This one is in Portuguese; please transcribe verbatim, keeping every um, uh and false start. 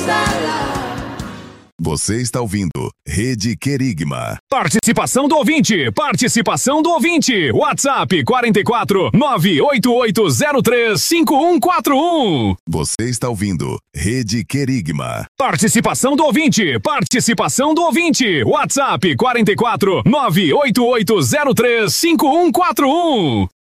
Você está ouvindo Rede Querigma. Participação do ouvinte, participação do ouvinte. WhatsApp quatro quatro nove oito oito zero três cinco um quatro um. Você está ouvindo Rede Querigma. Participação do ouvinte, participação do ouvinte. WhatsApp quatro quatro nove oito oito zero três cinco um quatro um.